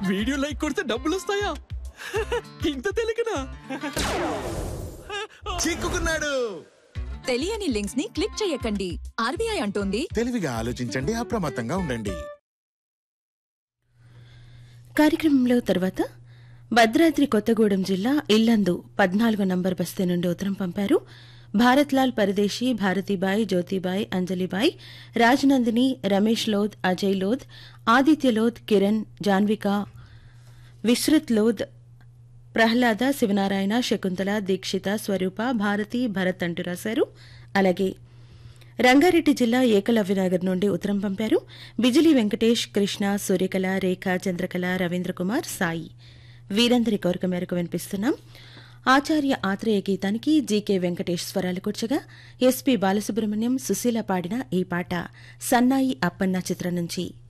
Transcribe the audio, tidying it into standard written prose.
Video like కొడితే డబ్బులు వస్తాయా? ఇంత తెలియకనా? చిక్కుకున్నాడు. తెలియని లింక్స్ ని క్లిక్ చేయకండి. ఆర్బీఐ అంటోంది తెలివిగా ఆలోచించండి, అప్రమత్తంగా ఉండండి. కార్యక్రమంలో తర్వాత భద్రాద్రి కొత్తగూడెం జిల్లా ఇల్లందు 14 నంబర్ బస్తీ నుండి ఉత్తరం పంపారు. భారత్లాల్ పరదేశీ, భారతీబాయి, జ్యోతిబాయి, అంజలిబాయి, రాజనందిని, రమేష్ లోద్, అజయ్ లోద్, ఆదిత్య లోద్, కిరణ్, జాన్విక, విశ్రుత్ లోద్, ప్రహ్లాద, శివనారాయణ, శకుంతల, దీక్షిత, స్వరూప, భారతి, భరత్ అంటూ రాశారు. అలాగే రంగారెడ్డి జిల్లా ఏకలవ్యనగర్ నుండి ఉత్తరం పంపారు. బిజిలీ వెంకటేష్, కృష్ణ, సూర్యకళ, రేఖ, చంద్రకళ, రవీంద్రకుమార్, సాయి వీరందరి కోరిక మేరకు వినిపిస్తున్నాం. ఆచార్య ఆత్రేయ గీతానికి జీకే వెంకటేష్ స్వరాలు కూర్చగా ఎస్పీ బాలసుబ్రహ్మణ్యం, సుశీల పాడిన ఈ పాట సన్నాయి అప్పన్న చిత్రం నుంచి.